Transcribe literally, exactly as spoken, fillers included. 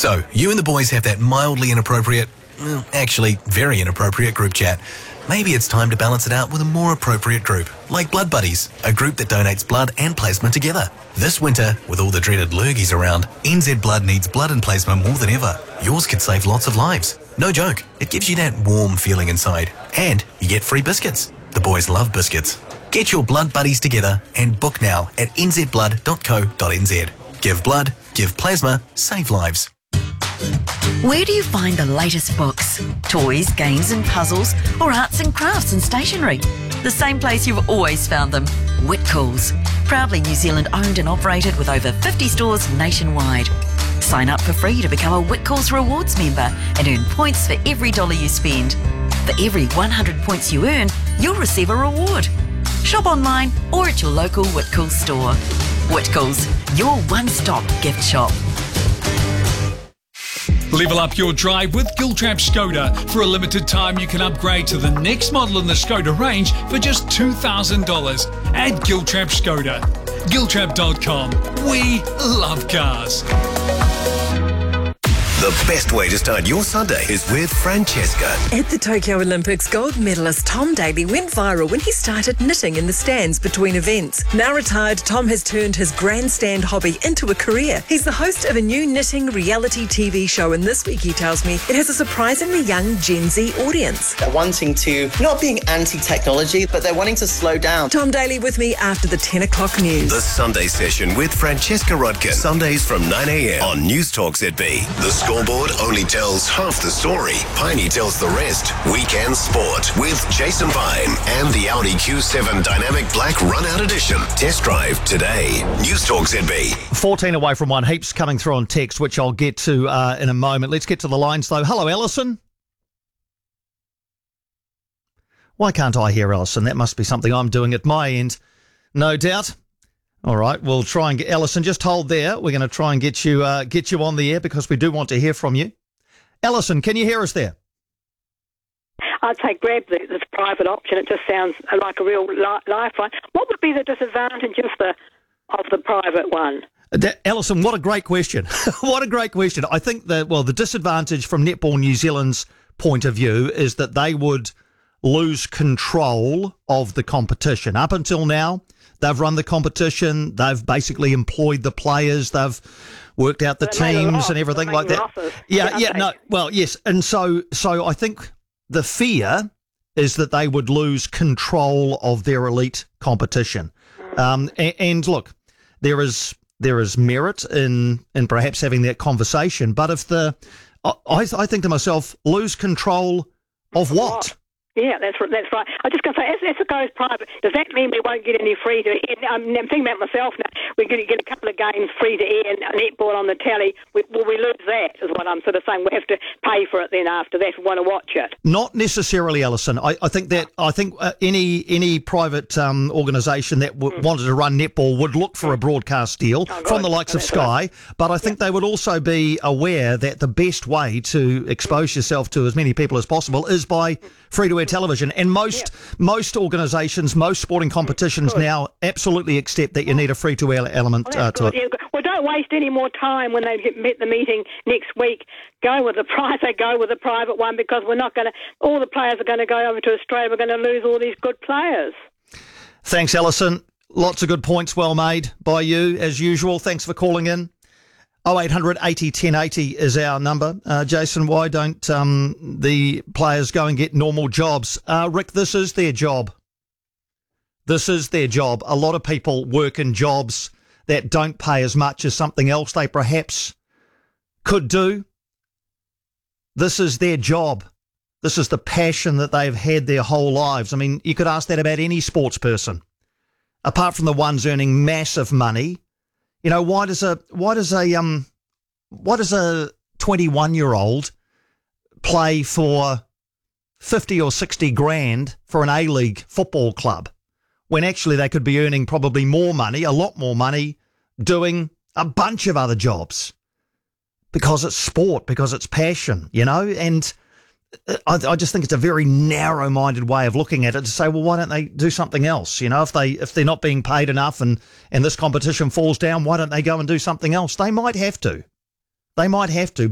So, you and the boys have that mildly inappropriate, well, actually very inappropriate group chat. Maybe it's time to balance it out with a more appropriate group, like Blood Buddies, a group that donates blood and plasma together. This winter, with all the dreaded lurgies around, N Z Blood needs blood and plasma more than ever. Yours could save lots of lives. No joke, it gives you that warm feeling inside. And you get free biscuits. The boys love biscuits. Get your Blood Buddies together and book now at n z blood dot co dot n z. Give blood, give plasma, save lives. Where do you find the latest books, toys, games and puzzles, or arts and crafts and stationery? The same place you've always found them, Whitcoulls. Proudly New Zealand owned and operated with over fifty stores nationwide. Sign up for free to become a Whitcoulls Rewards member and earn points for every dollar you spend. For every one hundred points you earn, you'll receive a reward. Shop online or at your local Whitcoulls store. Whitcoulls, your one-stop gift shop. Level up your drive with Giltrap Skoda. For a limited time, you can upgrade to the next model in the Skoda range for just two thousand dollars at Giltrap Skoda. Giltrap dot com. We love cars. The best way to start your Sunday is with Francesca. At the Tokyo Olympics, gold medalist Tom Daley went viral when he started knitting in the stands between events. Now retired, Tom has turned his grandstand hobby into a career. He's the host of a new knitting reality T V show, and this week, he tells me, it has a surprisingly young Gen Z audience. They're wanting to, not being anti-technology, but they're wanting to slow down. Tom Daley with me after the ten o'clock news. The Sunday Session with Francesca Rodkin. Sundays from nine a.m. on News Talk Z B. The Scoreboard only tells half the story. Piney tells the rest. Weekend Sport with Jason Vine and the Audi Q seven Dynamic Black Run-Out Edition. Test drive today. News Talk Z B. fourteen away from one. Heaps coming through on text, which I'll get to uh, in a moment. Let's get to the lines, though. Hello, Alison. Why can't I hear Alison? That must be something I'm doing at my end, no doubt. All right, we'll try and get Alison. Just hold there. We're going to try and get you uh, get you on the air because we do want to hear from you. Alison, can you hear us there? I'd say grab the, this private option. It just sounds like a real li- lifeline. What would be the disadvantage of the of the private one? That, Alison, what a great question. What a great question. I think that, well, the disadvantage from Netball New Zealand's point of view is that they would lose control of the competition. Up until now, they've run the competition. They've basically employed the players. They've worked out the teams and everything like that. Yeah, yeah, no, well, yes. And so, so I think the fear is that they would lose control of their elite competition. Um, and, and look, there is there is merit in in perhaps having that conversation. But if the, I, I think to myself, lose control of what? Yeah, that's that's right. I was just going to say, as, as it goes private, does that mean we won't get any free to air? I'm, I'm thinking about myself now. We're going to get a couple of games free to air and netball on the telly. We, will we lose that, is what I'm sort of saying. We have to pay for it then after that if we want to watch it. Not necessarily, Alison. I, I think that I think uh, any any private um, organisation that w- mm. wanted to run netball would look for a broadcast deal oh, from the likes oh, of Sky, right. But I think yeah. they would also be aware that the best way to expose yourself to as many people as possible is by free-to-air television. And most yeah. most organisations, most sporting competitions now absolutely accept that you need a free-to-air element well, uh, to it. Yeah. Well, don't waste any more time when they get met the meeting next week. Go with the prize. They go with the private one because we're not going to. All the players are going to go over to Australia. We're going to lose all these good players. Thanks, Alison. Lots of good points well made by you, as usual. Thanks for calling in. oh eight hundred eighty ten eighty is our number. Uh, Jason, why don't um, the players go and get normal jobs? Uh, Rick, this is their job. This is their job. A lot of people work in jobs that don't pay as much as something else they perhaps could do. This is their job. This is the passion that they've had their whole lives. I mean, you could ask that about any sports person, apart from the ones earning massive money. You know, why does a why does a um why does a twenty-one year old play for fifty or sixty grand for an A-League football club when actually they could be earning probably more money, a lot more money, doing a bunch of other jobs? Because it's sport, because it's passion, you know? And I, I just think it's a very narrow-minded way of looking at it to say, well, why don't they do something else? You know, if they if they're not being paid enough and, and this competition falls down, why don't they go and do something else? They might have to. They might have to.